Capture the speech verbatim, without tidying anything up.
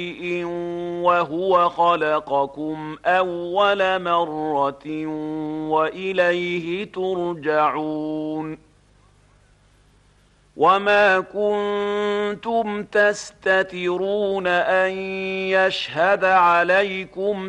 وهو خلقكم أول مرة وإليه ترجعون وما كنتم تستترون أن يشهد عليكم